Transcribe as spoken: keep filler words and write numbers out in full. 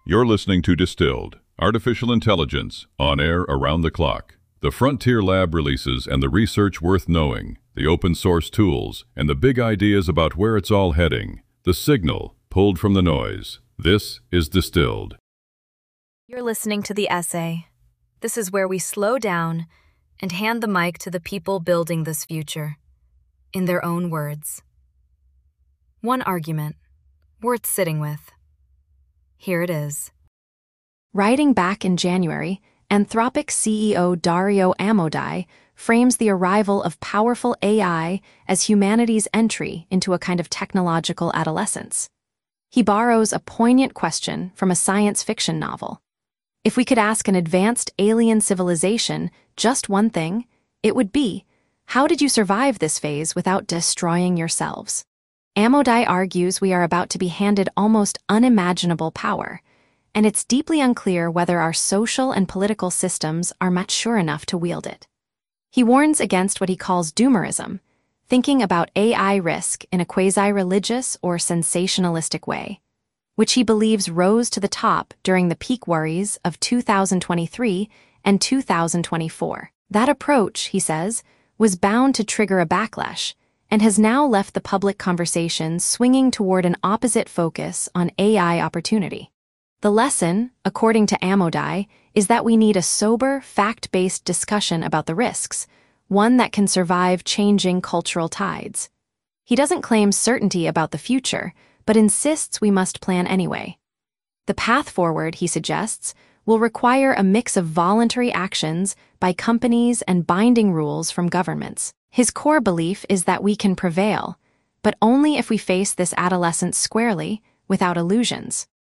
You're listening to Distilled, Artificial Intelligence, on air around the clock. The Frontier Lab releases and the research worth knowing, the open source tools, and the big ideas about where it's all heading. The signal, pulled from the noise. This is Distilled. You're listening to The Essay. This is where we slow down and hand the mic to the people building this future, in their own words. One argument, worth sitting with. Here it is. Writing back in January, Anthropic C E O Dario Amodei frames the arrival of powerful A I as humanity's entry into a kind of technological adolescence. He borrows a poignant question from a science fiction novel. If we could ask an advanced alien civilization just one thing, it would be, how did you survive this phase without destroying yourselves? Amodei argues we are about to be handed almost unimaginable power, and it's deeply unclear whether our social and political systems are mature enough to wield it. He warns against what he calls doomerism, thinking about A I risk in a quasi-religious or sensationalistic way, which he believes rose to the top during the peak worries of two thousand twenty-three and two thousand twenty-four. That approach, he says, was bound to trigger a backlash, and has now left the public conversation swinging toward an opposite focus on A I opportunity. The lesson, according to Amodei, is that we need a sober, fact-based discussion about the risks, one that can survive changing cultural tides. He doesn't claim certainty about the future, but insists we must plan anyway. The path forward, he suggests, will require a mix of voluntary actions by companies and binding rules from governments. His core belief is that we can prevail, but only if we face this adolescence squarely, without illusions.